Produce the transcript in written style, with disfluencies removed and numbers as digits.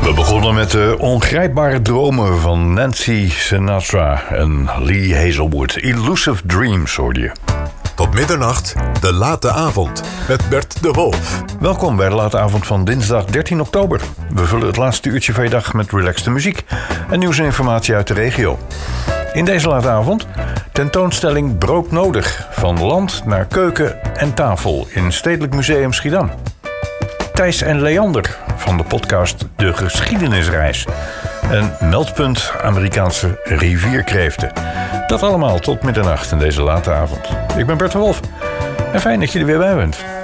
We begonnen met de ongrijpbare dromen van Nancy Sinatra en Lee Hazelwood. Elusive Dreams hoorde je. Tot middernacht, de late avond, met Bert de Wolf. Welkom bij de late avond van dinsdag 13 oktober. We vullen het laatste uurtje van je dag met relaxte muziek en nieuws en informatie uit de regio. In deze late avond tentoonstelling Broodnodig, van land naar keuken en tafel in Stedelijk Museum Schiedam. Thijs en Leander van de podcast De Geschiedenisreis. En meldpunt Amerikaanse rivierkreeften. Dat allemaal tot middernacht in deze late avond. Ik ben Bert de Wolf en fijn dat je er weer bij bent.